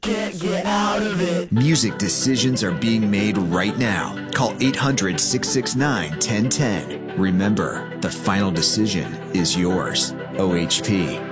Can't get out of it. Music decisions are being made right now. Call 800-669-1010. Remember, the final decision is yours. OHP.